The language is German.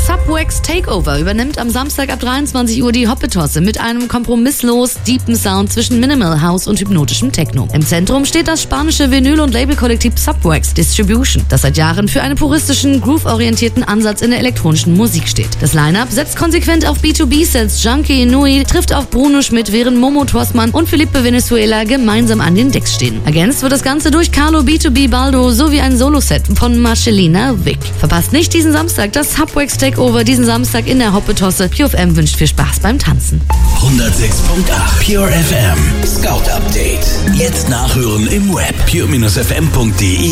Subwax Takeover übernimmt am Samstag ab 23 Uhr die Hoppetosse mit einem kompromisslos deepen Sound zwischen Minimal House und hypnotischem Techno. Im Zentrum steht das spanische Vinyl- und Labelkollektiv Subwax Distribution, das seit Jahren für einen puristischen, groove-orientierten Ansatz in der elektronischen Musik steht. Das Line-Up setzt konsequent auf B2B-Sets. Junkie Inui trifft auf Bruno Schmidt, während Momo Tossmann und Felipe Venezuela gemeinsam an den Decks stehen. Ergänzt wird das Ganze durch Carlo B2B Baldo sowie ein Soloset von Marcelina Wick. Verpasst nicht diesen Samstag das Subwax Takeover diesen Samstag in der Hoppetosse. Pure FM wünscht viel Spaß beim Tanzen. 106.8 Pure FM Scout Update. Jetzt nachhören im Web pure-fm.de.